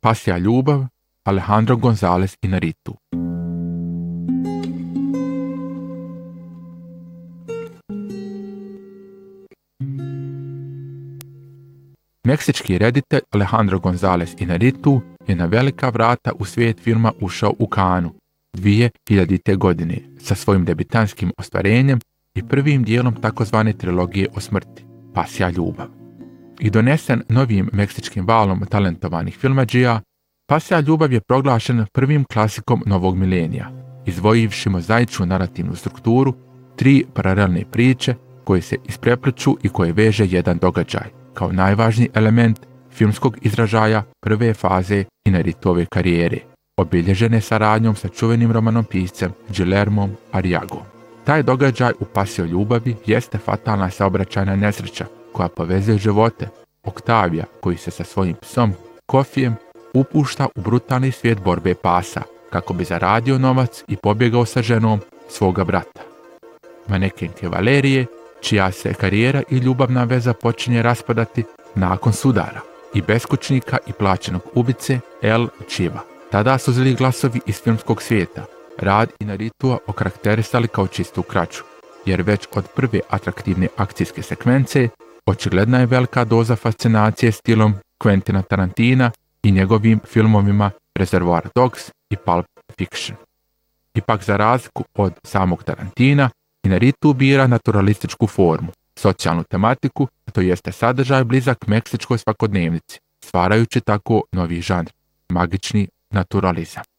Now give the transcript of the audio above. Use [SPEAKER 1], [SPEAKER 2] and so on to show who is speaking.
[SPEAKER 1] Pasja ljubav, Alejandro González Iñárritu. Meksički reditelj Alejandro González Iñárritu je na velika vrata u svijet filma ušao u Cannesu 2000. godine sa svojim debitanskim ostvarenjem i prvim dijelom takozvane trilogije o smrti, Pasja ljubav. I donesen novim meksičkim valom talentovanih filmadžija, Pasja ljubav je proglašen prvim klasikom novog milenija, izdvojivši mozaičnu narativnu strukturu, 3 paralelne priče koje se isprepliču i koje veže jedan događaj, kao najvažniji element filmskog izražaja prve faze Iñárritove karijere, obilježene saradnjom sa čuvenim romanopiscem Guillermom Arriagom. Taj događaj u Pasjoj ljubavi jeste fatalna saobraćajna nesreća koja povezuje živote Oktavija, koji se sa svojim psom Kofijem upušta u brutalni svijet borbe pasa kako bi zaradio novac i pobjegao sa ženom svoga brata. Manekenke Valerije, čija se karijera i ljubavna veza počinje raspadati nakon sudara, i beskućnika i plaćenog ubice El Chiva. Tada su zli glasovi iz filmskog svijeta rad Iñárritua okarakterisali kao čistu krađu, jer već od prve atraktivne akcijske sekvence očigledna je velika doza fascinacije stilom Quentina Tarantina i njegovim filmovima Reservoir Dogs i Pulp Fiction. Ipak za razliku od samog Tarantina, Iñárritu bira naturalističku formu, socijalnu tematiku, to jeste sadržaj blizak meksičkoj svakodnevnici, stvarajući tako novi žanr, magični naturalizam.